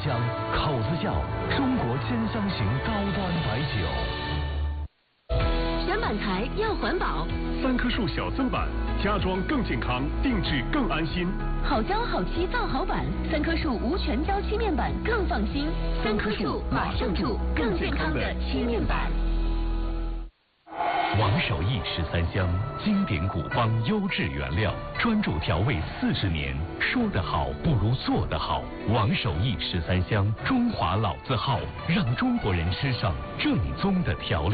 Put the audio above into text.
香，口子窖，中国10香型高端白酒。 选板材要环保 ，3棵树小增板，家装更健康，定制更安心。 好胶好漆造好板，3棵树无全胶漆面板更放心。3棵树马上住更健康的漆面板。 王守义13香，经典古方，优质原料，专注调味40年。说得好不如做得好。王守义13香，中华老字号，让中国人吃上正宗的调料。